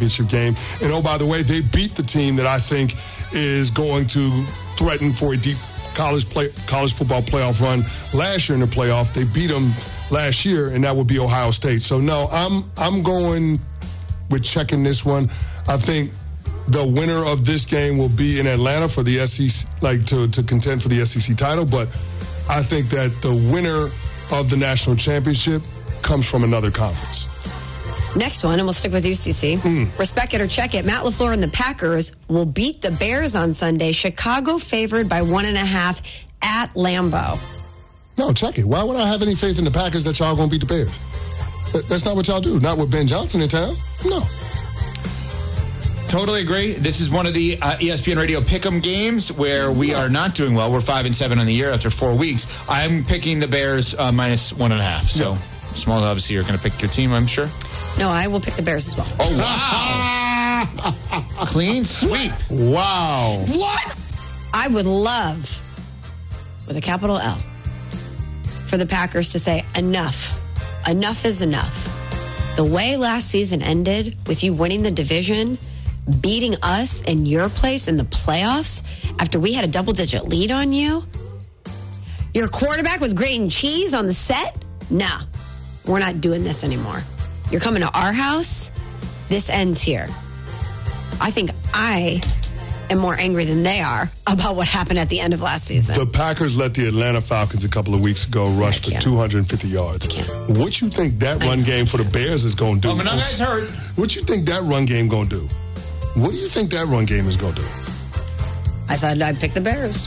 championship game. And, oh, by the way, they beat the team that I think is going to threaten for a deep college football playoff run last year in the playoff. They beat them last year, and that would be Ohio State. So, no, I'm going with checking this one. I think the winner of this game will be in Atlanta for the SEC, to contend for the SEC title. But I think that the winner of the national championship comes from another conference. Next one, and we'll stick with UCC. Respect it or check it. Matt LaFleur and the Packers will beat the Bears on Sunday. Chicago favored by 1.5 at Lambeau. No, check it. Why would I have any faith in the Packers that y'all going to beat the Bears? That's not what y'all do. Not with Ben Johnson in town. No. Totally agree. This is one of the ESPN Radio Pick'em games where we are not doing well. We're 5-7 on the year after 4 weeks. I'm picking the Bears minus 1.5. So, Small, obviously, you're going to pick your team, I'm sure. No, I will pick the Bears as well. Oh, wow. Clean sweep. Wow. What? I would love, with a capital L, for the Packers to say, enough. Enough is enough. The way last season ended with you winning the division, beating us in your place in the playoffs after we had a double-digit lead on you, your quarterback was grating cheese on the set? Nah, we're not doing this anymore. You're coming to our house. This ends here. I think I am more angry than they are about what happened at the end of last season. The Packers let the Atlanta Falcons a couple of weeks ago rush for 250 yards. What you think that run game for the Bears is going to do? Managa's hurt. What you think that run game going to do? What do you think that run game is going to do? I said I'd pick the Bears.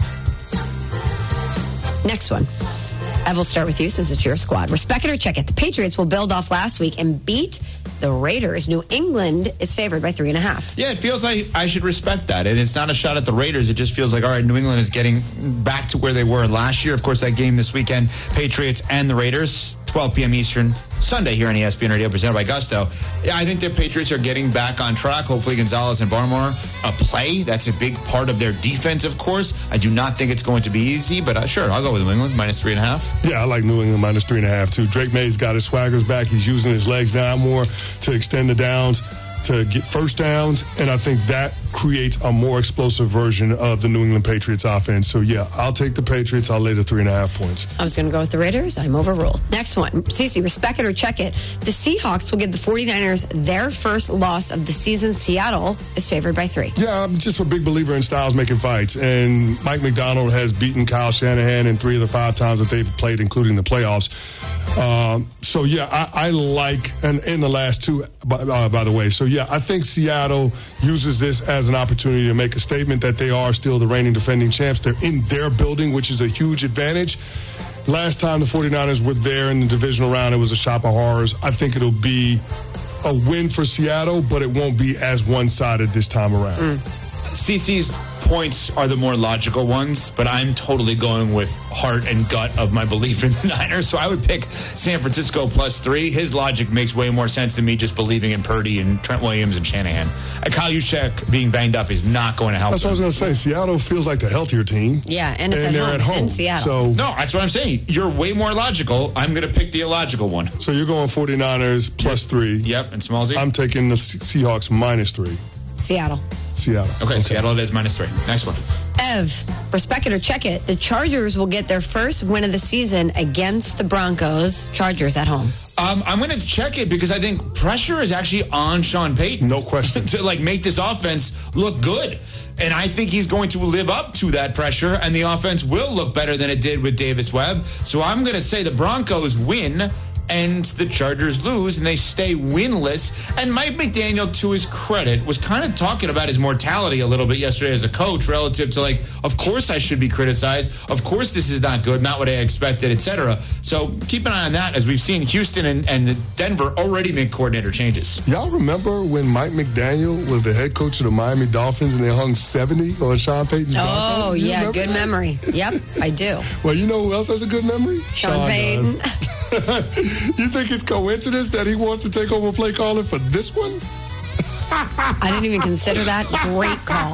Next one. Ev, will start with you since it's your squad. Respect it or check it. The Patriots will build off last week and beat the Raiders. New England is favored by 3.5. Yeah, it feels like I should respect that. And it's not a shot at the Raiders. It just feels like, all right, New England is getting back to where they were last year. Of course, that game this weekend, Patriots and the Raiders, 12 p.m. Eastern, Sunday here on ESPN Radio, presented by Gusto. Yeah, I think the Patriots are getting back on track. Hopefully Gonzalez and Barmore play. That's a big part of their defense, of course. I do not think it's going to be easy, but sure, I'll go with New England, minus 3.5. Yeah, I like New England, minus 3.5, too. Drake May's got his swaggers back. He's using his legs now more to extend the downs, to get first downs, and I think that creates a more explosive version of the New England Patriots offense. So, yeah, I'll take the Patriots. I'll lay the 3.5 points. I was going to go with the Raiders. I'm overruled. Next one. Cece, respect it or check it. The Seahawks will give the 49ers their first loss of the season. Seattle is favored by 3. Yeah, I'm just a big believer in styles making fights, and Mike McDonald has beaten Kyle Shanahan in 3 of the 5 times that they've played, including the playoffs. So, yeah, I like, and in the last 2, by the way. So, yeah, I think Seattle uses this as an opportunity to make a statement that they are still the reigning defending champs. They're in their building, which is a huge advantage. Last time the 49ers were there in the divisional round, it was a shop of horrors. I think it'll be a win for Seattle, but it won't be as one-sided this time around. CC's points are the more logical ones, but I'm totally going with heart and gut of my belief in the Niners. So I would pick San Francisco plus 3. His logic makes way more sense than me just believing in Purdy and Trent Williams and Shanahan. Kyle Juszczyk being banged up is not going to help. That's what I was going to say. Seattle feels like the healthier team. Yeah, and it's they're at home. It's in Seattle. So, no, that's what I'm saying. You're way more logical. I'm going to pick the illogical one. So you're going 49ers plus 3. Yep, and Smallsy? I'm taking the Seahawks minus 3. Seattle. Okay, Seattle it is minus 3. Next one. Ev, respect it or check it. The Chargers will get their first win of the season against the Broncos. Chargers at home. I'm going to check it because I think pressure is actually on Sean Payton. No question. To make this offense look good. And I think he's going to live up to that pressure, and the offense will look better than it did with Davis Webb. So I'm going to say the Broncos win and the Chargers lose, and they stay winless. And Mike McDaniel, to his credit, was kind of talking about his mortality a little bit yesterday as a coach relative to, of course I should be criticized. Of course this is not good, not what I expected, etc. So keep an eye on that, as we've seen Houston and Denver already make coordinator changes. Y'all remember when Mike McDaniel was the head coach of the Miami Dolphins and they hung 70 on Sean Payton's Broncos? Oh, yeah, good memory. Yep, I do. Well, you know who else has a good memory? Sean Payton. You think it's coincidence that he wants to take over play calling for this one? I didn't even consider that. Great call.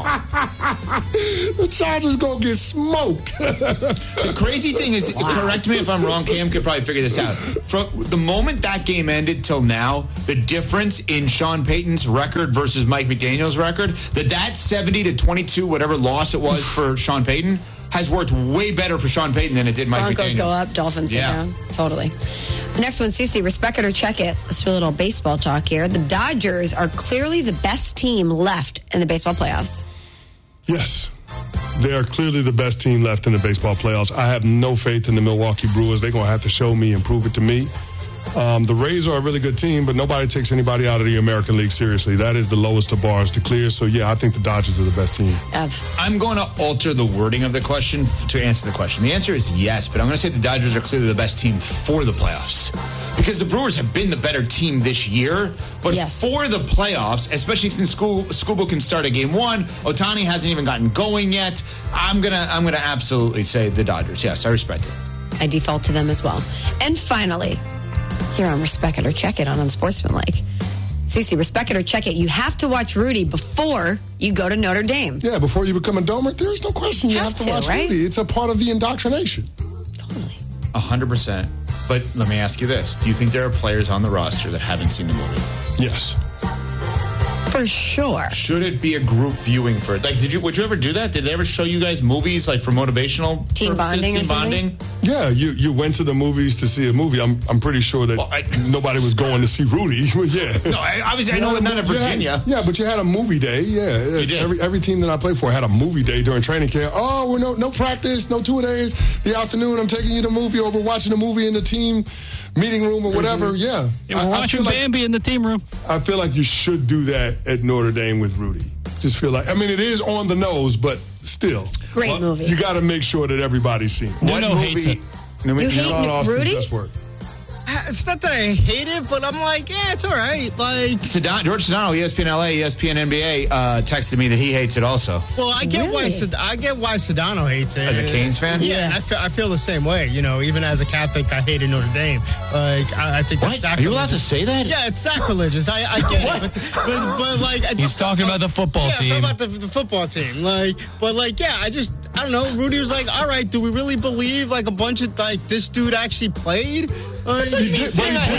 The Chargers going to get smoked. The crazy thing is, correct me if I'm wrong, Cam could probably figure this out. From the moment that game ended till now, the difference in Sean Payton's record versus Mike McDaniel's record, that 70-22, whatever loss it was for Sean Payton, has worked way better for Sean Payton than it did Mike Broncos McDaniel. go up, Dolphins go down. Totally. The next one, Cece, respect it or check it. Let's do a little baseball talk here. The Dodgers are clearly the best team left in the baseball playoffs. Yes. They are clearly the best team left in the baseball playoffs. I have no faith in the Milwaukee Brewers. They're going to have to show me and prove it to me. The Rays are a really good team, but nobody takes anybody out of the American League seriously. That is the lowest of bars to clear. So, yeah, I think the Dodgers are the best team. I'm going to alter the wording of the question to answer the question. The answer is yes, but I'm going to say the Dodgers are clearly the best team for the playoffs. Because the Brewers have been the better team this year, but for the playoffs, especially since Scooble can start at game one, Ohtani hasn't even gotten going yet. I'm gonna absolutely say the Dodgers. Yes, I respect it. I default to them as well. And finally, here on Respect It or Check It on Unsportsmanlike. Cece, respect it or check it. You have to watch Rudy before you go to Notre Dame. Yeah, before you become a Domer, there's no question you have to watch right? Rudy. It's a part of the indoctrination. Totally. 100%. But let me ask you this. Do you think there are players on the roster that haven't seen the movie? Yes. For sure. Should it be a group viewing for it? Like, would you ever do that? Did they ever show you guys movies like for motivational team purposes? Bonding Team or something? bonding? Yeah, you went to the movies to see a movie. I'm pretty sure that nobody was going to see Rudy. Yeah. No, obviously I know it's not in Virginia. But you had a movie day. Yeah. You did. Every team that I played for had a movie day during training camp. Oh, we're no practice, no 2 days. The afternoon, I'm taking you to the movie, or we're watching a movie in the team meeting room or whatever. Yeah. We're watching Bambi in the team room. I feel like you should do that at Notre Dame with Rudy. Just feel like, I mean, it is on the nose, but still. Great movie. You got to make sure that everybody's seen it. Nuno hates it. You hate Rudy? Best work. It's not that I hate it, but I'm like, yeah, it's all right. Like George Sedano, ESPN LA, ESPN NBA, texted me that he hates it also. Well, I get why Sedano hates it. As a Canes fan? Yeah, and I feel the same way. You know, even as a Catholic, I hated Notre Dame. Like, I think what? it's sacrilegious. Are you allowed to say that? Yeah, it's sacrilegious. I get it. But like, I just, he's talking about the football team. Yeah, talking about the football team. Like, but like, yeah, I don't know. Rudy was like, all right, do we really believe like a bunch of like this dude actually played? Like, But he didn't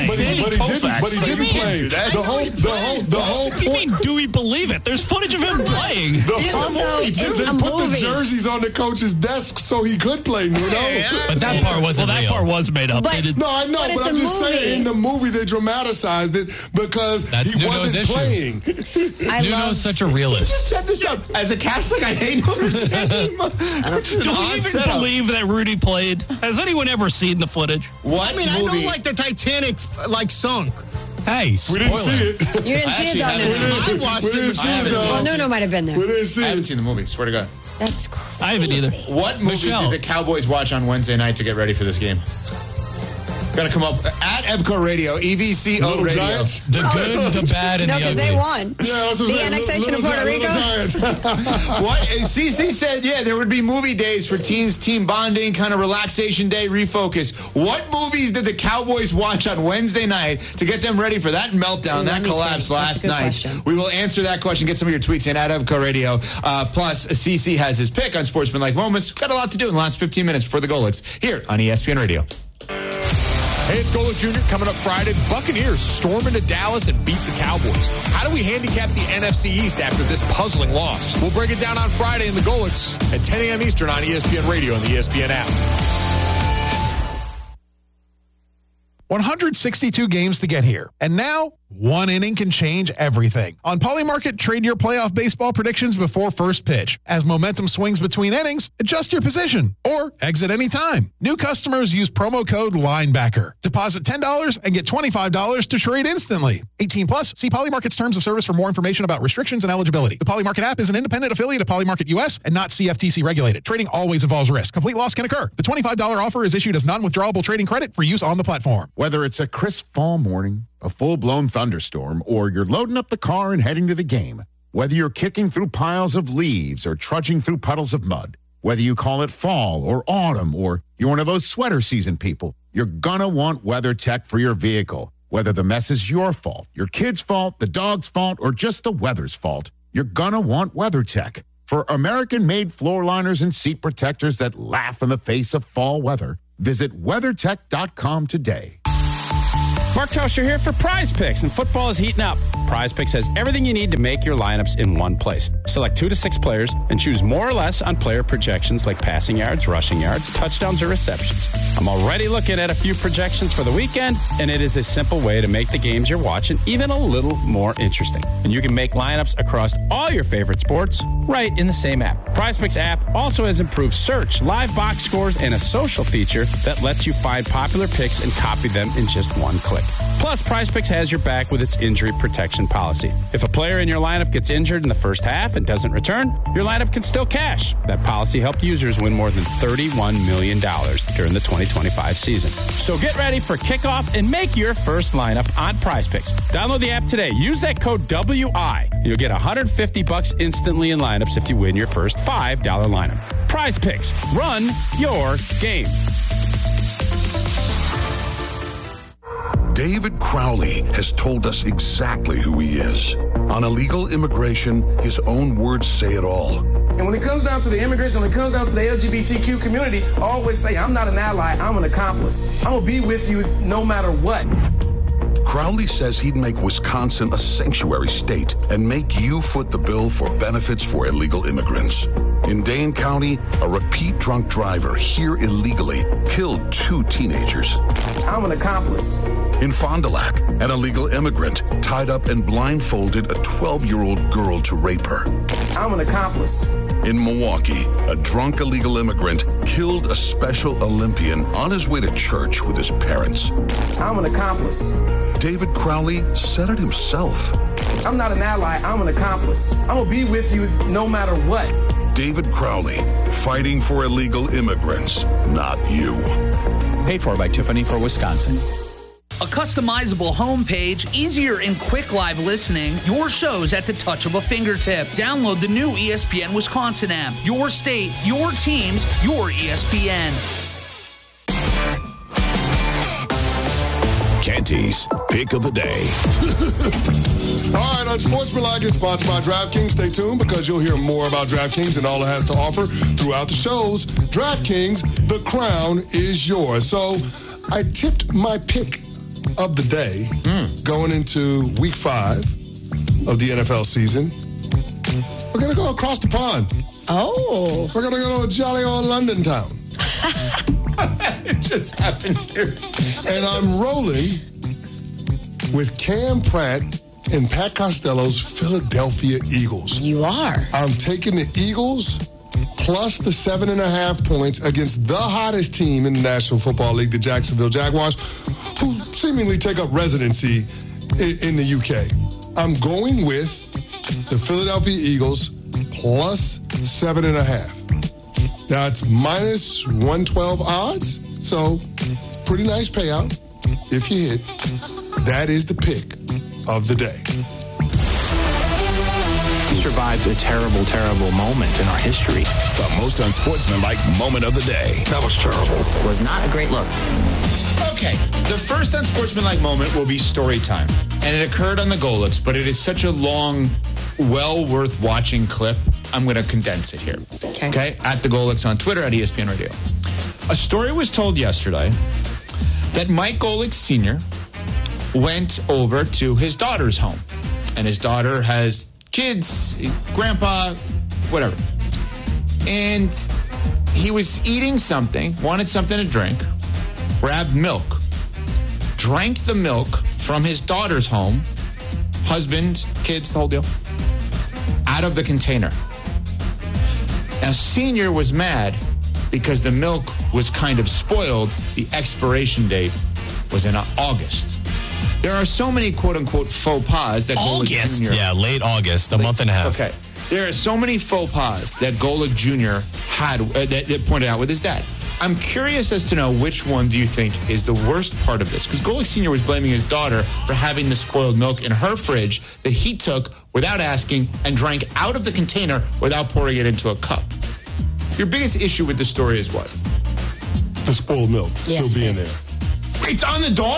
play. The whole What do you mean, do we believe it? There's footage of him playing. They a put the movie. jerseys on the coach's desk so he could play, you know? But that part wasn't real. That part was made up. But- No, I know, but I'm just saying in the movie they dramatized it because That's he Nuno's wasn't issue. playing. Nuno's such a realist. Set this up. As a Catholic, I hate Notre Dame. Do we even believe that Rudy played? Has anyone ever seen the footage? What I mean, I movie? know like the Titanic like sunk. Hey, We spoiler. didn't see it. You didn't see it, though, haven't Nuno. I watched We it. didn't see it, though. Well, Nuno might have been there. We didn't see I haven't it. seen the movie, swear to God. That's crazy. I haven't either. What movie Michelle. did the Cowboys watch on Wednesday night to get ready for this game? Got to come up at EBCO Radio, EVCO Little Radio. Giants? The good, the bad, and No, the because ugly. they won. Yeah, that's what I'm The saying. annexation of Puerto Rico? What? CC said, yeah, there would be movie days for teens, team bonding, kind of relaxation day, refocus. What movies did the Cowboys watch on Wednesday night to get them ready for that meltdown, Let that me collapse think. last That's a good night? question. We will answer that question. Get some of your tweets in at EBCO Radio. Plus, CC has his pick on Sportsmanlike Moments. Got a lot to do in the last 15 minutes before the goal. It's here on ESPN Radio. Hey, it's Golick Jr. coming up Friday. The Buccaneers storm into Dallas and beat the Cowboys. How do we handicap the NFC East after this puzzling loss? We'll break it down on Friday in the Golicks at 10 a.m. Eastern on ESPN Radio and the ESPN app. 162 games to get here. And now, one inning can change everything. On Polymarket, trade your playoff baseball predictions before first pitch. As momentum swings between innings, adjust your position or exit anytime. New customers use promo code LINEBACKER. Deposit $10 and get $25 to trade instantly. 18 plus, see Polymarket's terms of service for more information about restrictions and eligibility. The Polymarket app is an independent affiliate of Polymarket US and not CFTC regulated. Trading always involves risk. Complete loss can occur. The $25 offer is issued as non-withdrawable trading credit for use on the platform. Whether it's a crisp fall morning, a full-blown thunderstorm, or you're loading up the car and heading to the game, whether you're kicking through piles of leaves or trudging through puddles of mud, whether you call it fall or autumn or you're one of those sweater season people, you're gonna want WeatherTech for your vehicle. Whether the mess is your fault, your kid's fault, the dog's fault, or just the weather's fault, you're gonna want WeatherTech. For American-made floor liners and seat protectors that laugh in the face of fall weather, visit WeatherTech.com today. Mark Tosher here for Prize Picks, and football is heating up. Prize Picks has everything you need to make your lineups in one place. Select 2 to 6 players and choose more or less on player projections like passing yards, rushing yards, touchdowns, or receptions. I'm already looking at a few projections for the weekend, and it is a simple way to make the games you're watching even a little more interesting. And you can make lineups across all your favorite sports right in the same app. Prize Picks app also has improved search, live box scores, and a social feature that lets you find popular picks and copy them in just one click. Plus, Prize Picks has your back with its injury protection policy. If a player in your lineup gets injured in the first half and doesn't return, your lineup can still cash. That policy helped users win more than $31 million during the 2025 season. So get ready for kickoff and make your first lineup on Prize Picks. Download the app today. Use that code WI. You'll get $150 instantly in lineups if you win your first $5 lineup. Prize Picks. Run your game. David Crowley has told us exactly who he is. On illegal immigration, his own words say it all. And when it comes down to the immigrants, when it comes down to the LGBTQ community, I always say, I'm not an ally, I'm an accomplice. I'm going to be with you no matter what. Crowley says he'd make Wisconsin a sanctuary state and make you foot the bill for benefits for illegal immigrants. In Dane County, a repeat drunk driver here illegally killed 2 teenagers. I'm an accomplice. In Fond du Lac, an illegal immigrant tied up and blindfolded a 12-year-old girl to rape her. I'm an accomplice. In Milwaukee, a drunk illegal immigrant killed a Special Olympian on his way to church with his parents. I'm an accomplice. David Crowley said it himself. I'm not an ally, I'm an accomplice. I'm going to be with you no matter what. David Crowley, fighting for illegal immigrants, not you. Paid for by Tiffany for Wisconsin. A customizable homepage, easier and quick live listening, your shows at the touch of a fingertip. Download the new ESPN Wisconsin app. Your state, your teams, your ESPN. Canty's Pick of the Day. All right, Unsportsmanlike is sponsored by DraftKings. Stay tuned because you'll hear more about DraftKings and all it has to offer throughout the shows. DraftKings, the crown is yours. So I tipped my pick of the day going into week 5 of the NFL season. We're going to go across the pond. Oh. We're going to go to jolly old London town. It just happened here. And I'm rolling with Cam Pratt and Pat Costello's Philadelphia Eagles. You are. I'm taking the Eagles plus the 7.5 points against the hottest team in the National Football League, the Jacksonville Jaguars, who seemingly take up residency in the UK. I'm going with the Philadelphia Eagles plus 7.5. Now, it's minus 112 odds, so pretty nice payout if you hit. That is the pick of the day. We survived a terrible, terrible moment in our history. The most unsportsmanlike moment of the day. That was terrible. Was not a great look. Okay, the first unsportsmanlike moment will be story time. And it occurred on the Golics, but it is such a long, well worth watching clip. I'm going to condense it here. Okay? At the Golics on Twitter, at ESPN Radio. A story was told yesterday that Mike Golic Sr. went over to his daughter's home. And his daughter has kids, grandpa, whatever. And he was eating something, wanted something to drink, grabbed milk, drank the milk from his daughter's home, husband, kids, the whole deal, out of the container. Now, Senior was mad because the milk was kind of spoiled. The expiration date was in August. There are so many quote-unquote faux pas that August, Golic Jr. yeah, late August, a month and a half. Okay. There are so many faux pas that Golic Jr. had that pointed out with his dad. I'm curious as to know which one do you think is the worst part of this? Because Golic Sr. was blaming his daughter for having the spoiled milk in her fridge that he took without asking and drank out of the container without pouring it into a cup. Your biggest issue with this story is what? The spoiled milk still being there. It's on the daughter?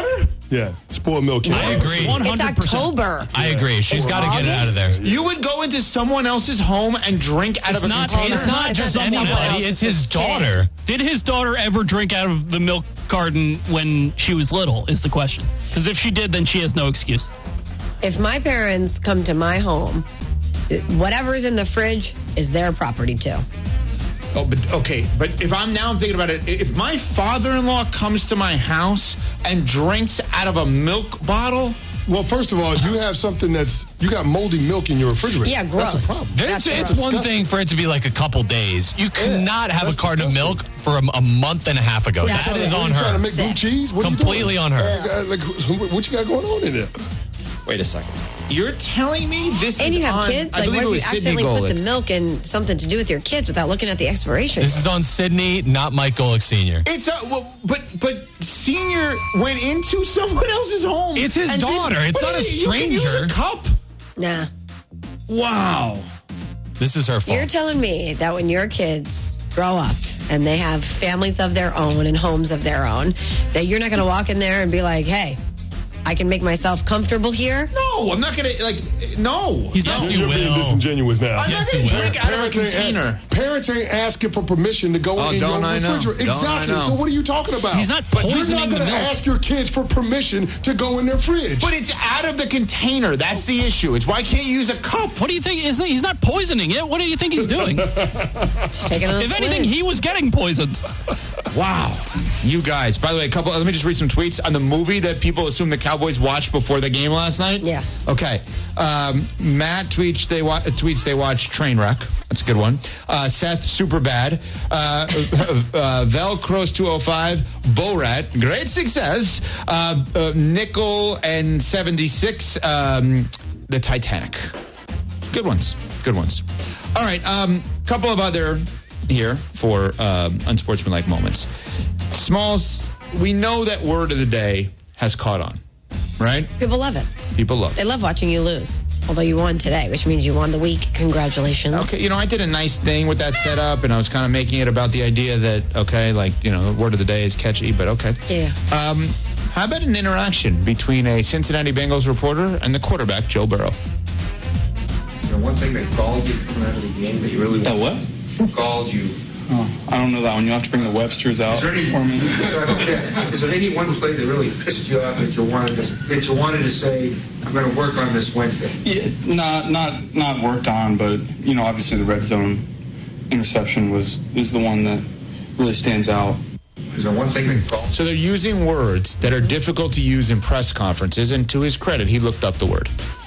Yeah, spoiled milk. I agree. 100%. It's October. I agree. She's got to get it out of there. You would go into someone else's home and drink out of a container? It's not just anybody. It's his daughter. Did his daughter ever drink out of the milk carton when she was little is the question. Because if she did, then she has no excuse. If my parents come to my home, whatever's in the fridge is their property too. Oh, but okay. But if I'm thinking about it, if my father-in-law comes to my house and drinks out of a milk bottle. Well, first of all, you have something you got moldy milk in your refrigerator. Yeah, gross. That's a problem. It's one thing for it to be like a couple days. You cannot have a carton of milk for a month and a half ago. That is on her. Trying to make blue cheese? What completely on her. What you got going on in there? Wait a second. You're telling me this and is you have on, kids? I Like, believe what it if you was Sydney accidentally put Golick. the milk in something to do with your kids without looking at the expiration? This is on Sydney, not Mike Golick Sr. It's but Senior went into someone else's home. It's his daughter. It's not a stranger. You can use a cup. Nah. Wow. This is her fault. You're telling me that when your kids grow up and they have families of their own and homes of their own, that you're not going to walk in there and be like, hey, I can make myself comfortable here? No, I'm not going to, no. He's not. You're being disingenuous now. I'm not going to drink out of a container. Parents ain't asking for permission to go in your refrigerator. Exactly. So what are you talking about? He's not But you're poisoning not the going to milk. ask your kids for permission to go in their fridge. But it's out of the container. That's the issue. It's why can't you use a cup? What do you think? He's not poisoning it. What do you think he's doing? Just taking it on a If swing. anything, he was getting poisoned. Wow. You guys, by the way, let me just read some tweets on the movie that people assume the Cowboys watched before the game last night. Yeah. Okay. Matt tweets they watch Trainwreck. That's a good one. Seth, super bad. Velcros 205, Borat, great success. Nickel and 76, the Titanic. Good ones. Good ones. All right. Couple of other here for unsportsmanlike moments. Smalls, we know that word of the day has caught on, right? People love it. People love it. They love watching you lose. Although you won today, which means you won the week. Congratulations. Okay, I did a nice thing with that setup, and I was kind of making it about the idea that, the word of the day is catchy, but okay. Yeah. How about an interaction between a Cincinnati Bengals reporter and the quarterback, Joe Burrow? Is there one thing that galled you coming out of the game that you really That what? galled you? Oh, I don't know that one. You'll have to bring the Websters out for me. Is there any one play that really pissed you off that you wanted to say, I'm going to work on this Wednesday? Yeah, not worked on, but obviously the red zone interception is the one that really stands out. Is there one thing that galled? So they're using words that are difficult to use in press conferences, and to his credit, he looked up the word.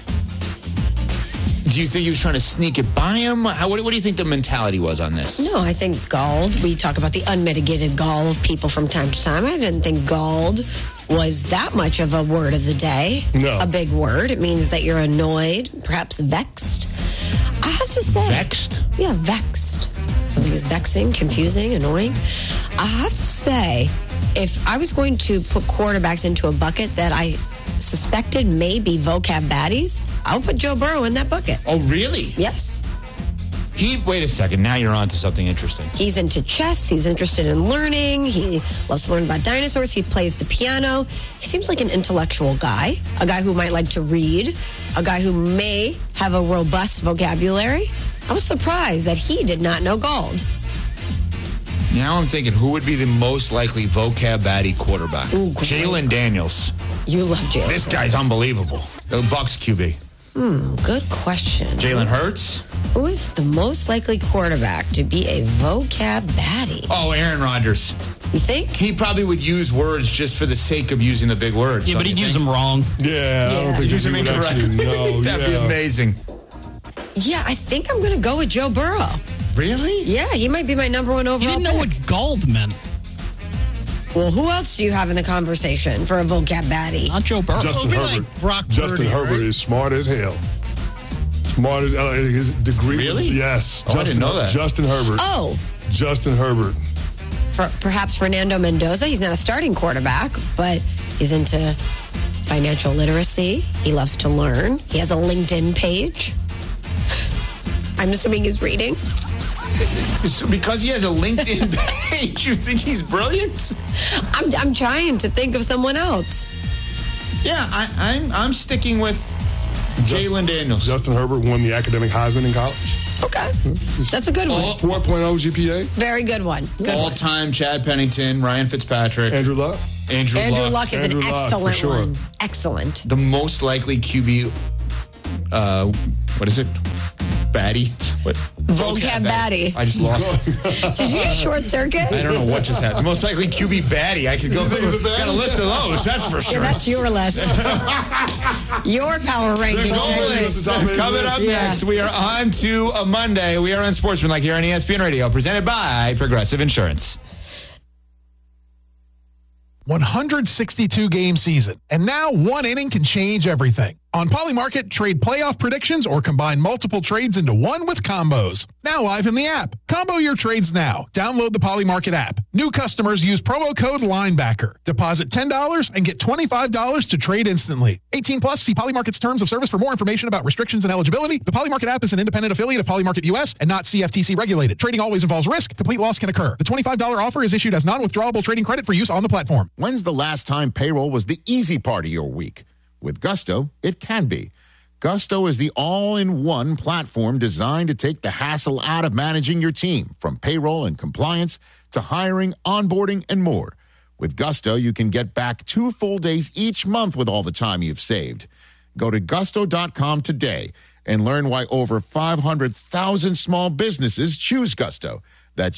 Do you think he was trying to sneak it by him? What do you think the mentality was on this? No, I think galled. We talk about the unmitigated gall of people from time to time. I didn't think galled was that much of a word of the day. No. A big word. It means that you're annoyed, perhaps vexed. I have to say. Vexed? Yeah, vexed. Something is vexing, confusing, annoying. I have to say, if I was going to put quarterbacks into a bucket that I suspected may be vocab baddies, I'll put Joe Burrow in that bucket. Oh, really? Yes. Wait a second. Now you're on to something interesting. He's into chess. He's interested in learning. He loves to learn about dinosaurs. He plays the piano. He seems like an intellectual guy, a guy who might like to read, a guy who may have a robust vocabulary. I was surprised that he did not know Galled. Now I'm thinking, who would be the most likely vocab baddie quarterback? Ooh, Jalen Daniels. You love Jalen. This guy's unbelievable. The Bucs QB. Good question. Jalen Hurts? Who is the most likely quarterback to be a vocab baddie? Oh, Aaron Rodgers. You think? He probably would use words just for the sake of using the big words. Yeah, but he'd use them wrong. Yeah, I don't think Use he them would incorrect. actually know. That'd be amazing. Yeah, I think I'm going to go with Joe Burrow. Really? Yeah, he might be my number one overall You didn't know pick. what galled meant. Well, who else do you have in the conversation for a vocab baddie? Not Joe Burrow. Justin Herbert. Justin Herbert is smart as hell. Smart as his degree. Really? Yes. Oh, I didn't know that. Justin Herbert. Oh. Justin Herbert. Perhaps Fernando Mendoza. He's not a starting quarterback, but he's into financial literacy. He loves to learn. He has a LinkedIn page. I'm assuming he's reading. So because he has a LinkedIn page, you think he's brilliant? I'm trying to think of someone else. Yeah, I'm sticking with Jalen Daniels. Justin Herbert won the academic Heisman in college. Okay. That's a good one. 4.0 GPA. Very good one. All-time Chad Pennington, Ryan Fitzpatrick. Andrew Luck. Andrew Luck is an excellent one. Excellent. The most likely QB, what is it? Baddie? What? Vocab baddie. I just lost it. Did you short circuit? I don't know what just happened. Most likely QB baddie. I could go through. Got a list of those, that's for sure. Yeah, that's your list. Your power rankings. Coming up next, we are on to a Monday. We are on Sportsmanlike here on ESPN Radio, presented by Progressive Insurance. 162 game season, and now one inning can change everything. On Polymarket, trade playoff predictions or combine multiple trades into one with combos. Now live in the app. Combo your trades now. Download the Polymarket app. New customers use promo code LINEBACKER. Deposit $10 and get $25 to trade instantly. 18 plus, see Polymarket's terms of service for more information about restrictions and eligibility. The Polymarket app is an independent affiliate of Polymarket US and not CFTC regulated. Trading always involves risk. Complete loss can occur. The $25 offer is issued as non-withdrawable trading credit for use on the platform. When's the last time payroll was the easy part of your week? With Gusto, it can be. Gusto is the all-in-one platform designed to take the hassle out of managing your team, from payroll and compliance to hiring, onboarding, and more. With Gusto, you can get back 2 full days each month with all the time you've saved. Go to gusto.com today and learn why over 500,000 small businesses choose Gusto. That's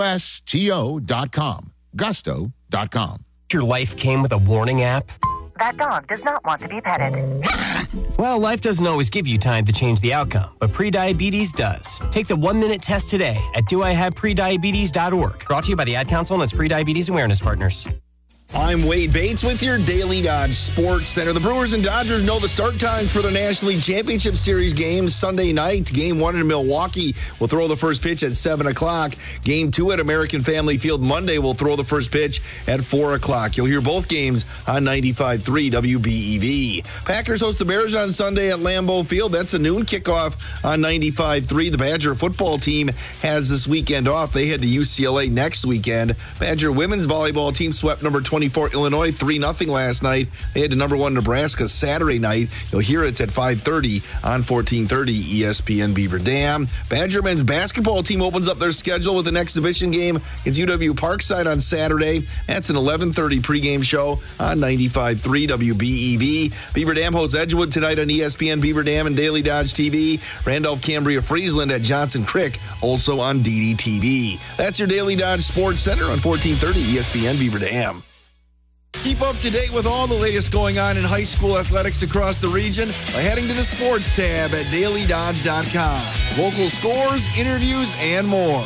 GUSTO.com. Gusto.com. Your life came with a warning app? That dog does not want to be petted. Well, life doesn't always give you time to change the outcome, but prediabetes does. Take the 1-minute test today at doihaveprediabetes.org. Brought to you by the Ad Council and its Prediabetes Awareness Partners. I'm Wade Bates with your Daily Dodge Sports Center. The Brewers and Dodgers know the start times for the National League Championship Series games Sunday night. Game 1 in Milwaukee will throw the first pitch at 7 o'clock. Game 2 at American Family Field Monday will throw the first pitch at 4 o'clock. You'll hear both games on 95.3 WBEV. Packers host the Bears on Sunday at Lambeau Field. That's a noon kickoff on 95.3. The Badger football team has this weekend off. They head to UCLA next weekend. Badger women's volleyball team swept number 24 Illinois 3-0 last night. They head to number 1 Nebraska Saturday night. You'll hear it at 5:30 on 1430 ESPN Beaver Dam. Badger men's basketball team opens up their schedule with an exhibition game against UW Parkside on Saturday. That's an 11:30 pregame show on 95.3 WBEV. Beaver Dam hosts Edgewood tonight on ESPN Beaver Dam and Daily Dodge TV. Randolph Cambria Friesland at Johnson Crick, also on DDTV. That's your Daily Dodge Sports Center on 1430 ESPN Beaver Dam. Keep up to date with all the latest going on in high school athletics across the region by heading to the sports tab at dailydodge.com. Local scores, interviews, and more.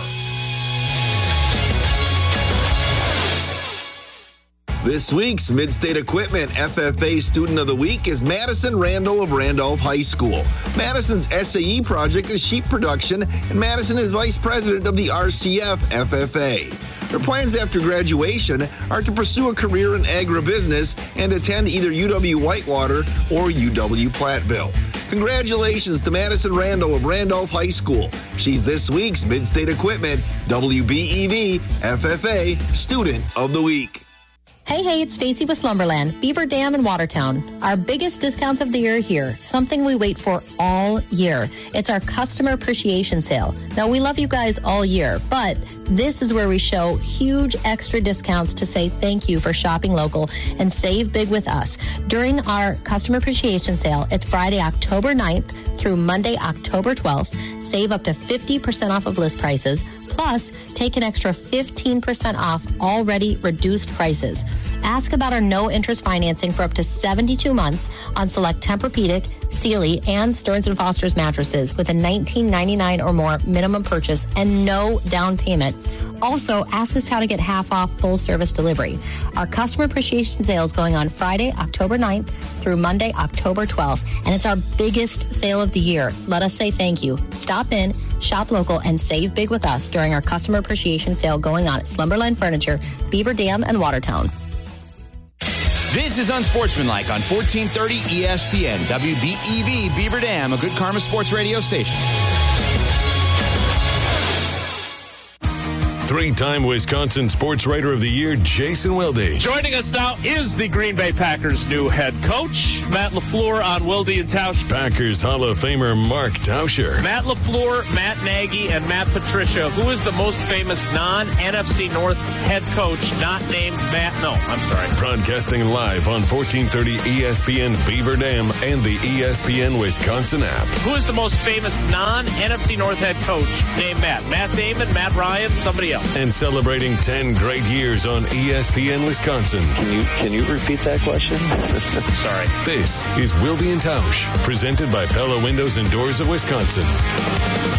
This week's Mid-State Equipment FFA Student of the Week is Madison Randall of Randolph High School. Madison's SAE project is sheep production, and Madison is vice president of the RCF FFA. Their plans after graduation are to pursue a career in agribusiness and attend either UW Whitewater or UW Platteville. Congratulations to Madison Randall of Randolph High School. She's this week's Mid-State Equipment WBEV FFA Student of the Week. Hey, it's Stacy with Slumberland, Beaver Dam and Watertown. Our biggest discounts of the year here, something we wait for all year. It's our customer appreciation sale. Now, we love you guys all year, but this is where we show huge extra discounts to say thank you for shopping local and save big with us. During our customer appreciation sale, it's Friday, October 9th through Monday, October 12th. Save up to 50% off of list prices. Plus, take an extra 15% off already reduced prices. Ask about our no-interest financing for up to 72 months on select Tempur-Pedic, Sealy, and Stearns & Foster's mattresses with a $19.99 or more minimum purchase and no down payment. Also, ask us how to get half off full service delivery. Our customer appreciation sale is going on Friday, October 9th through Monday, October 12th, and it's our biggest sale of the year. Let us say thank you. Stop in, shop local, and save big with us during our customer appreciation sale going on at Slumberland Furniture, Beaver Dam, and Watertown. This is Unsportsmanlike on 1430 ESPN, WBEV, Beaver Dam, a Good Karma Sports radio station. Three-time Wisconsin Sports Writer of the Year, Jason Wilde. Joining us now is the Green Bay Packers' new head coach, Matt LaFleur on Wilde and Tausch. Packers Hall of Famer Mark Tauscher. Matt LaFleur, Matt Nagy, and Matt Patricia. Who is the most famous non-NFC North head coach not named Matt? No, I'm sorry. Broadcasting live on 1430 ESPN Beaver Dam and the ESPN Wisconsin app. Who is the most famous non-NFC North head coach named Matt? Matt Damon, Matt Ryan, somebody else. And celebrating 10 great years on ESPN Wisconsin. Can you repeat that question? Sorry. This is Wilde and Tausch, presented by Pella Windows and Doors of Wisconsin.